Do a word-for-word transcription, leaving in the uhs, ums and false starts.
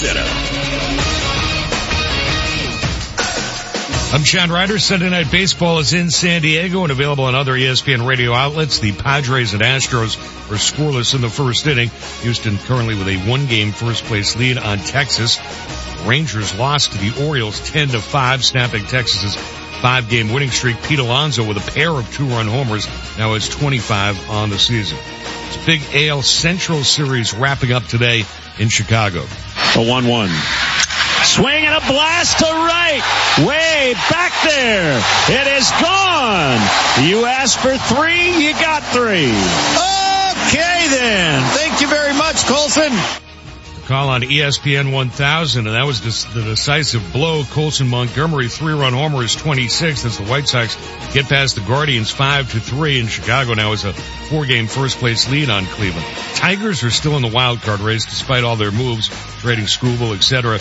Center. I'm Sean Ryder. Sunday Night Baseball is in San Diego and available on other E S P N radio outlets. The Padres and Astros are scoreless in the first inning. Houston currently with a one-game first-place lead on Texas. Rangers lost to the Orioles ten to five, snapping Texas's five-game winning streak. Pete Alonso with a pair of two-run homers now has twenty-five on the season. It's a big A L Central Series wrapping up today in Chicago. A one one. Swing and a blast to right. Way back there. It is gone. You asked for three, you got three. Okay then. Thank you very much, Colson. Call on E S P N one thousand, and that was the decisive blow. Colson Montgomery, three-run homer, is twenty-six as the White Sox get past the Guardians five to three, and Chicago now has a four-game first-place lead on Cleveland. Tigers are still in the wild card race despite all their moves, trading Skubal, et cetera.